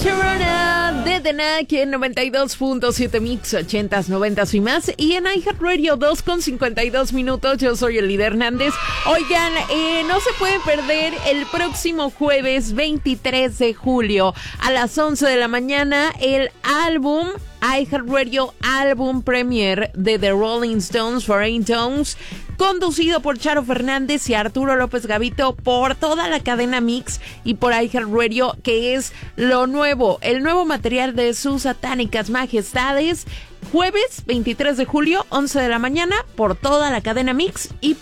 Sharona de Denak en 92.7 Mix, 80s, 90s y más. Y en iHeartRadio 2:52. Yo soy Elida Hernández. Oigan, no se pueden perder el próximo jueves 23 de julio a las 11 de la mañana el álbum iHeartRadio Album Premiere de The Rolling Stones, Foreign Tones, conducido por Charo Fernández y Arturo López Gavito por toda la cadena Mix y por iHeartRadio, que es lo nuevo, el nuevo material de sus satánicas majestades. Jueves 23 de julio, 11 de la mañana, por toda la cadena Mix y